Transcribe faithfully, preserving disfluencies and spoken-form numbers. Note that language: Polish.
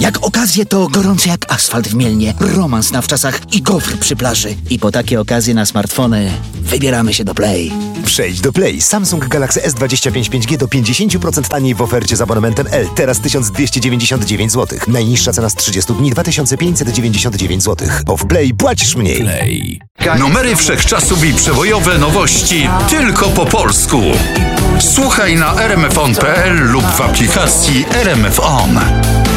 Jak okazje to gorący jak asfalt w Mielnie, romans na wczasach i gofr przy plaży. I po takie okazje na smartfony wybieramy się do Play. Przejdź do Play. Samsung Galaxy S dwadzieścia pięć pięć G do pięćdziesiąt procent taniej w ofercie z abonamentem L. Teraz tysiąc dwieście dziewięćdziesiąt dziewięć złotych. Najniższa cena z trzydziestu dni dwa tysiące pięćset dziewięćdziesiąt dziewięć złotych. Bo w Play płacisz mniej. Play. Numery wszechczasów i przebojowe nowości tylko po polsku. Słuchaj na r m f on kropka p l lub w aplikacji R M F On.